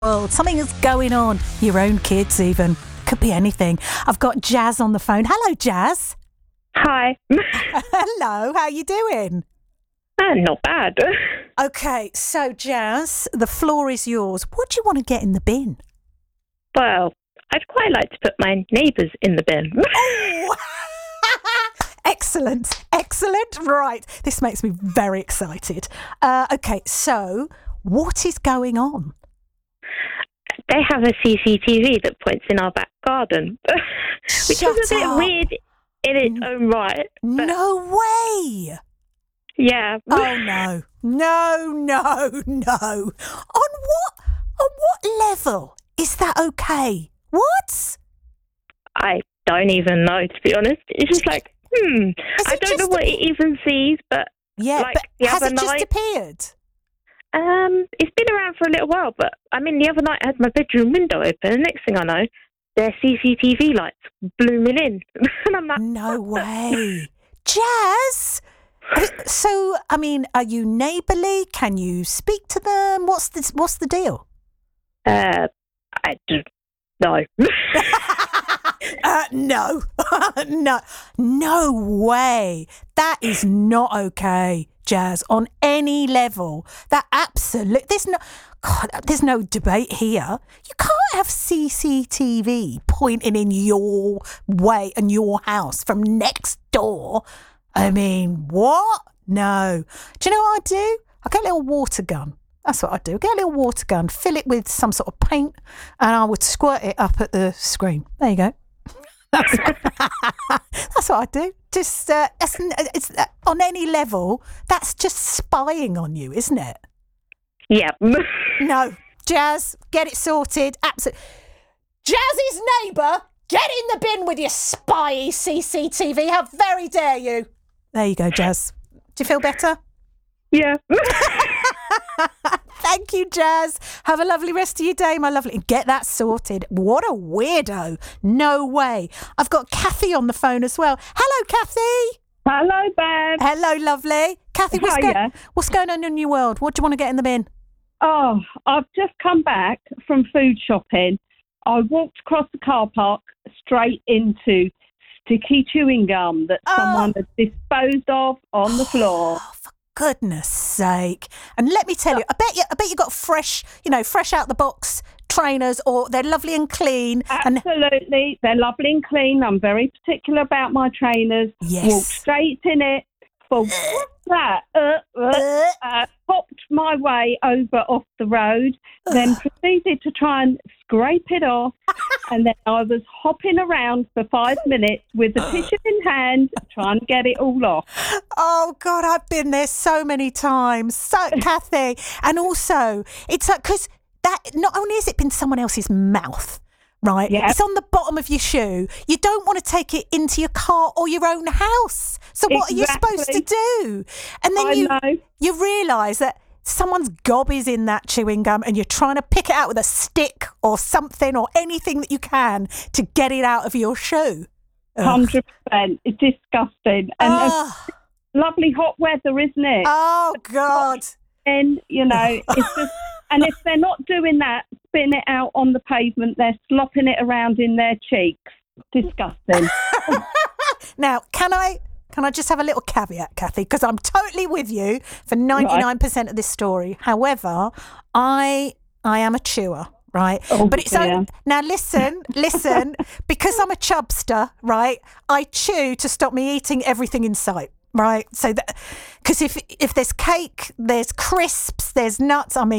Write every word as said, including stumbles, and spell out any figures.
world. Something is going on. Your own kids even. Could be anything. I've got Jazz on the phone. Hello, Jazz. Hi. Hello, how you doing? Uh, not bad. Okay, so Jazz, the floor is yours. What do you want to get in the bin? Well, I'd quite like to put my neighbours in the bin. Oh! Excellent, excellent. Right, this makes me very excited. Uh, okay, so what is going on? They have a C C T V that points in our back garden, which Shut is a bit up. weird in its own right. But No way! yeah. Oh no, no, no, no. On what? On what level is that okay? What? I don't even know, to be honest. It's just like, hmm. Has I it don't know just what it even sees, but Yeah, like but the has other it just night, appeared? um, it's been around for a little while. But I mean, the other night I had my bedroom window open. And next thing I know, their C C T V lights blooming in, and I'm like, No way. Jazz? I mean, So, I mean, are you neighbourly? Can you speak to them? What's this? What's the deal? uh, I don't know. uh, no, no, no way. That is not okay, Jazz, on any level. That absolute, there's no, God, there's no debate here. You can't have C C T V pointing in your way and your house from next door. I mean, what? No. Do you know what I do? I get a little water gun. That's what I do. Get a little water gun, fill it with some sort of paint, and I would squirt it up at the screen. There you go. That's what, that's what I do. Just uh, it's, it's uh, on any level. That's just spying on you, isn't it? Yeah. No, Jazz, get it sorted. Absolutely. Jazz's neighbour, get in the bin with your spy C C T V. How very dare you? There you go, Jazz. Do you feel better? Yeah. Thank you, Jazz. Have a lovely rest of your day, my lovely. And get that sorted. What a weirdo. No way. I've got Kathy on the phone as well. Hello, Kathy. Hello, Bev. Hello, lovely. Kathy, what's, Hiya. go- what's going on in your world? What do you want to get in the bin? Oh, I've just come back from food shopping. I walked across the car park straight into sticky chewing gum that Oh. someone had disposed of on the floor. Oh, for goodness sake. And let me tell you, I bet you I bet you got fresh, you know, fresh out the box trainers, or they're lovely and clean. And Absolutely. They're lovely and clean. I'm very particular about my trainers. Yes. Walked straight in it. For what's that? Uh, uh, uh, uh, popped my way over off the road, then proceeded to try and scrape it off. And then I was hopping around for five minutes with the tissue in hand, trying to get it all off. oh God, I've been there so many times. So, Kathy, and also it's like, because that not only has it been someone else's mouth, right? Yeah. It's on the bottom of your shoe. You don't want to take it into your car or your own house. So what are you supposed to Exactly. do? And then I you know. you realise that someone's gob is in that chewing gum and you're trying to pick it out with a stick or something or anything that you can to get it out of your shoe. Ugh. one hundred percent. It's disgusting. And Oh, it's lovely hot weather, isn't it? oh God. And, you know, it's just, and if they're not doing that, spitting it out on the pavement, they're slopping it around in their cheeks. Disgusting. Now, can I can I just have a little caveat, Kathy? Because I'm totally with you for ninety-nine percent of this story. However, I I am a chewer, right? Oh, but it's dear. only, now listen, listen, because I'm a chubster, right? I chew to stop me eating everything in sight. Right, so that because if if there's cake, there's crisps, there's nuts. I mean,